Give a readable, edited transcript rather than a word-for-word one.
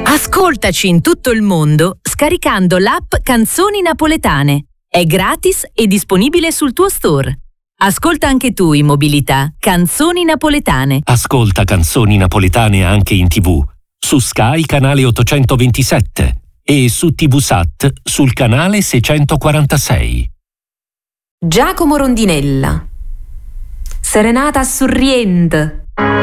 Ascoltaci in tutto il mondo scaricando l'app Canzoni Napoletane. È gratis e disponibile sul tuo store. Ascolta anche tu in mobilità Canzoni Napoletane. Ascolta Canzoni Napoletane anche in TV, su Sky canale 827 e su TVSAT sul canale 646. Giacomo Rondinella. Serenata a Sorrient.